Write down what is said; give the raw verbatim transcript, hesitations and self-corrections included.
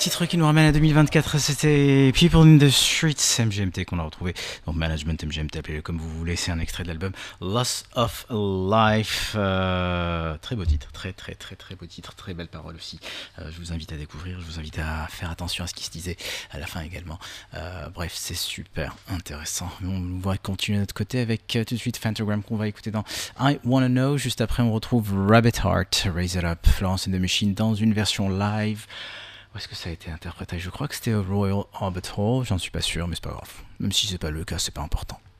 Titre qui nous ramène à deux mille vingt-quatre, c'était People in the Streets, M G M T qu'on a retrouvé. Donc Management, M G M T, appelez-le comme vous voulez, c'est un extrait de l'album Loss of Life. Euh, très beau titre, très très très très beau titre, très belle parole aussi. Euh, je vous invite à découvrir, je vous invite à faire attention à ce qui se disait à la fin également. Euh, bref, c'est super intéressant. On va continuer de notre côté avec euh, tout de suite Phantogram qu'on va écouter dans I Wanna Know. Juste après, on retrouve Rabbit Heart, Raise It Up, Florence and the Machine dans une version live. Où est-ce que ça a été interprété? Je crois que c'était au Royal Albert Hall, j'en suis pas sûr, mais c'est pas grave. Même si c'est pas le cas, c'est pas important.